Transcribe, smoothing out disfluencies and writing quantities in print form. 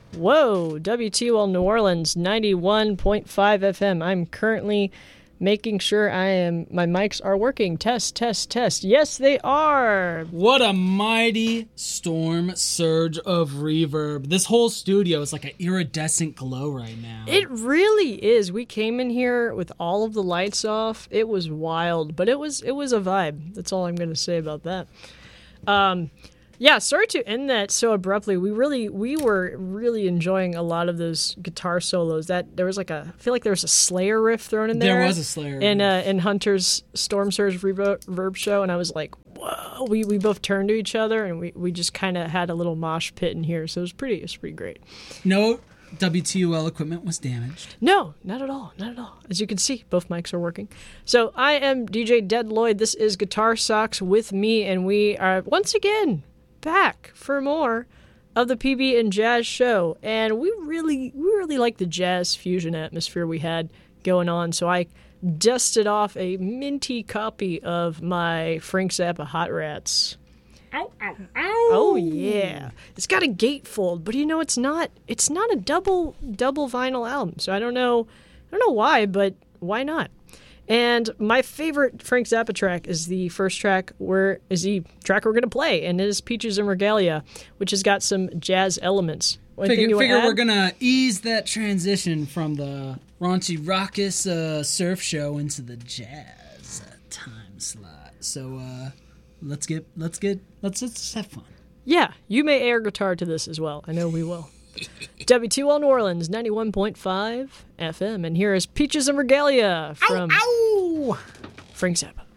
Whoa, WTOL New Orleans, 91.5 FM. I'm currently making sure my mics are working. Test, test, test. Yes, they are. What a mighty storm surge of reverb. This whole studio is like an iridescent glow right now. It really is. We came in here with all of the lights off. It was wild, but it was a vibe. That's all I'm going to say about that. Yeah, sorry to end that so abruptly. We were really enjoying a lot of those guitar solos. That there was I feel like there was a Slayer riff thrown in there. There was a Slayer riff. In Hunter's Storm Surge Reverb show, and I was like, whoa. We both turned to each other, and we just kind of had a little mosh pit in here. So it was pretty great. No WTUL equipment was damaged. No, not at all. Not at all. As you can see, both mics are working. So I am DJ Dead Lloyd. This is Guitar Socks with me, and we are once again back for more of the PB and Jazz show, and we really like the jazz fusion atmosphere we had going on, so I dusted off a minty copy of my Frank Zappa Hot Rats. Ow, ow, ow. Oh yeah, it's got a gatefold, but it's not a double vinyl album, so I don't know why, but why not? And my favorite Frank Zappa track is the first track we're going to play, and it is Peaches and Regalia, which has got some jazz elements. Figure we're going to ease that transition from the raunchy, raucous surf show into the jazz time slot. So let's have fun. Yeah, you may air guitar to this as well. I know we will. W2L New Orleans, 91.5 FM. And here is Peaches and Regalia from Ow, ow! Frank Zappa.